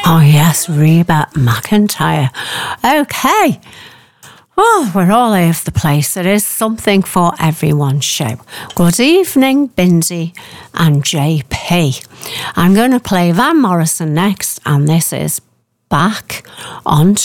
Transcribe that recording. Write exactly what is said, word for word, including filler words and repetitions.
Oh yes, Reba McEntire. Okay. Oh, we're all over the place. It is Something for Everyone show. Good evening, Bindy and J P. I'm going to play Van Morrison next, and this is Back on